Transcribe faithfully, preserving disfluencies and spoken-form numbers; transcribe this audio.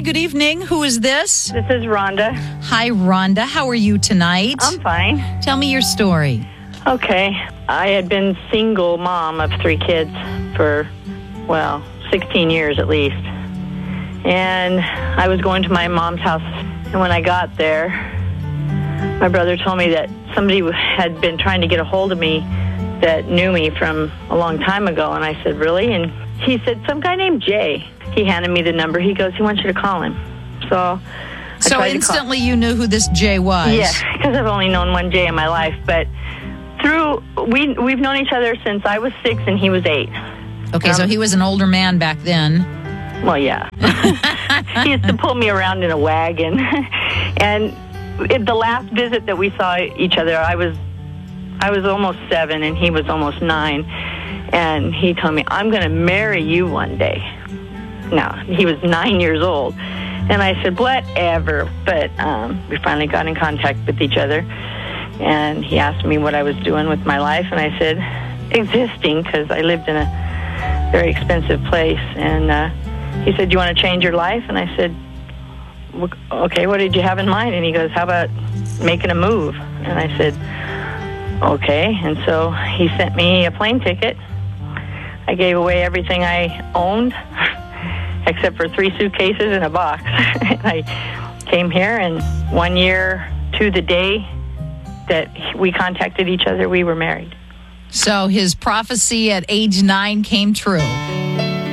good evening. Who is this? This is Rhonda. Hi, Rhonda. How are you tonight? I'm fine. Tell me your story. Okay. I had been single mom of three kids for, well, sixteen years at least. And I was going to my mom's house. And when I got there, my brother told me that somebody had been trying to get a hold of me that knew me from a long time ago. And I said, really? And he said, some guy named Jay. He handed me the number. He goes, he wants you to call him. So I So instantly you knew who this Jay was. Yeah, because I've only known one Jay in my life. But through, we, we've known each other since I was six and he was eight. Okay, um, so he was an older man back then. Well, yeah. He used to pull me around in a wagon. And at the last visit that we saw each other, I was I was almost seven and he was almost nine. And he told me, I'm going to marry you one day. Now, he was nine years old. And I said, whatever. But um, we finally got in contact with each other. And he asked me what I was doing with my life. And I said, existing, because I lived in a very expensive place. And uh, he said, do you want to change your life? And I said, okay, what did you have in mind? And he goes, how about making a move? And I said, okay. And so he sent me a plane ticket. I gave away everything I owned, except for three suitcases and a box. And I came here, and one year to the day that we contacted each other, we were married. So his prophecy at age nine came true.